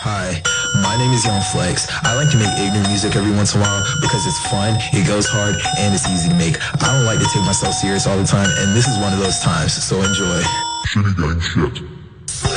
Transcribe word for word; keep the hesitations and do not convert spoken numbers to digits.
Hi, my name is Young Flex. I like to make ignorant music every once in a while because it's fun, it goes hard, and it's easy to make. I don't like to take myself serious all the time, and this is one of those times, so enjoy. Shitty gang shit.